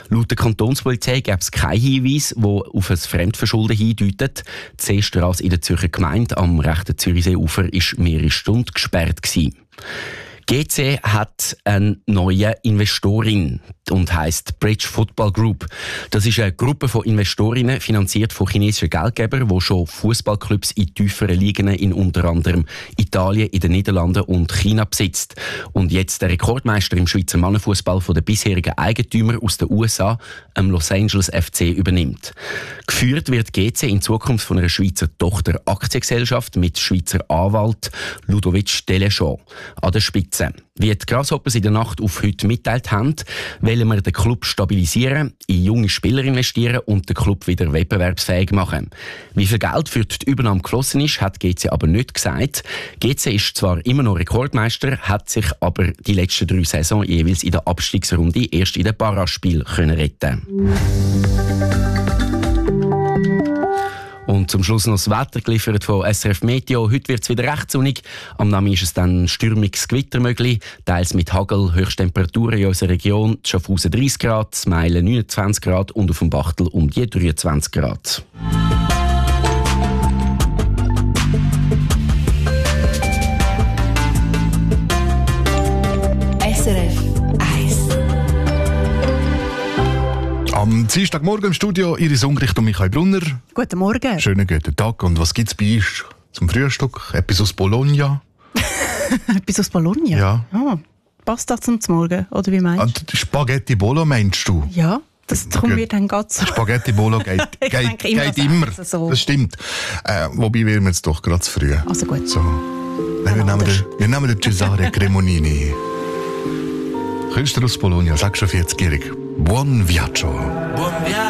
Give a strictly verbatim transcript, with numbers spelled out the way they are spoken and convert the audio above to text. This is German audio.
Laut der Kantonspolizei gäbe es keinen Hinweis, der auf ein Fremdverschulden hindeutet. Die Seestrasse in der Zürcher Gemeinde am rechten Zürichseeufer war mehrere Stunden gesperrt gewesen. G C hat eine neue Investorin und heisst Bridge Football Group. Das ist eine Gruppe von Investorinnen, finanziert von chinesischen Geldgebern, die schon Fußballclubs in tieferen Ligen in unter anderem Italien, in den Niederlanden und China besitzt. Und jetzt der Rekordmeister im Schweizer Mannenfußball von den bisherigen Eigentümern aus den U S A, ähm Los Angeles F C, übernimmt. Geführt wird G C in Zukunft von einer Schweizer Tochter-Aktiengesellschaft mit Schweizer Anwalt Ludovic Delechamps an der Spitze. Wie die Grasshoppers in der Nacht auf heute mitteilt haben, wollen wir den Club stabilisieren, in junge Spieler investieren und den Club wieder wettbewerbsfähig machen. Wie viel Geld für die Übernahme geflossen ist, hat G C aber nicht gesagt. G C ist zwar immer noch Rekordmeister, hat sich aber die letzten drei Saisons jeweils in der Abstiegsrunde erst in den Paraspiel können retten. Und zum Schluss noch das Wetter, geliefert von S R F Meteo. Heute wird es wieder recht sonnig. Am Nami ist es dann stürmiges Gewitter möglich, teils mit Hagel. Höchsttemperaturen in unserer Region: Schaffhausen dreißig Grad, Meilen neunundzwanzig Grad und auf dem Bachtel um die dreiundzwanzig Grad. S R F eins. Am Dienstagmorgen im Studio Iris Unggericht und Michael Brunner. Guten Morgen. Schönen guten Tag. Und was gibt es bei uns zum Frühstück? Etwas aus Bologna? Etwas aus Bologna? Ja. Ah, passt das zum Morgen, oder wie meinst du? Ah, Spaghetti Bolo meinst du? Ja, das kommt mir dann ganz so. Spaghetti Bolo geht, Ich geht, denke immer, geht das immer. ist so. Das stimmt. Äh, wobei wir jetzt doch gerade zu früh. Also gut. So. Nein, wir, nehmen den, wir nehmen den Cesare Cremonini. Künstler aus Bologna, sag schon vierzigjährig. Buon viaggio.